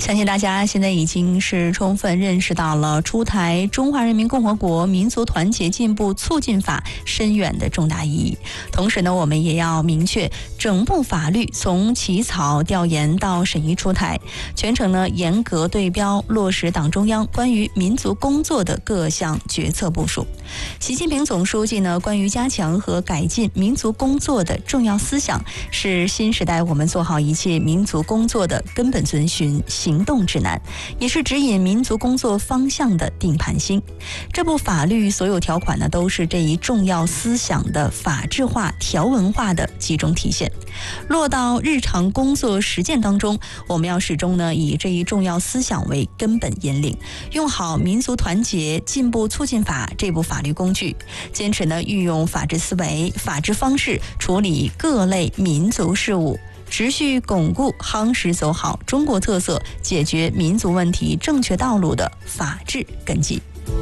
相信大家现在已经是充分认识到了出台《中华人民共和国民族团结进步促进法》深远的重大意义。同时呢，我们也要明确，整部法律从起草、调研到审议出台，全程呢严格对标落实党中央关于民族工作的各项决策部署。习近平总书记呢关于加强和改进民族工作的重要思想，是新时代我们做好一切民族工作的根本遵循行动指南，也是指引民族工作方向的定盘星。这部法律所有条款呢，都是这一重要思想的法治化、条文化的集中体现。落到日常工作实践当中，我们要始终呢以这一重要思想为根本引领，用好民族团结进步促进法这部法律工具，坚持呢运用法治思维、法治方式处理各类民族事务，持续巩固夯实走好中国特色解决民族问题正确道路的法治根基。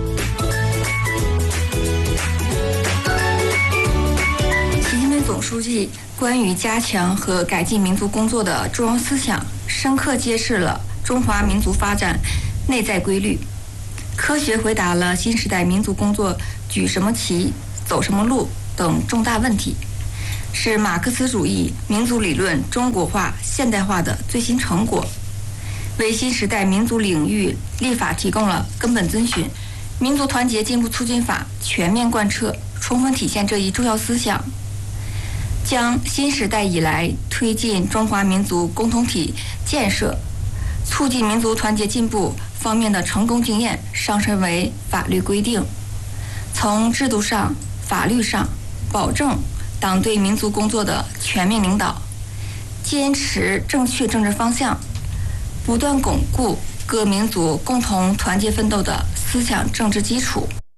习近平总书记关于加强和改进民族工作的重要思想，深刻揭示了中华民族发展内在规律，科学回答了新时代民族工作举什么旗、走什么路等重大问题，是马克思主义民族理论中国化现代化的最新成果，为新时代民族领域立法提供了根本遵循。民族团结进步促进法全面贯彻，充分体现这一重要思想，将新时代以来推进中华民族共同体建设、促进民族团结进步方面的成功经验上升为法律规定，从制度上、法律上保证党对民族工作的全面领导，坚持正确政治方向，不断巩固各民族共同团结奋斗的思想政治基础。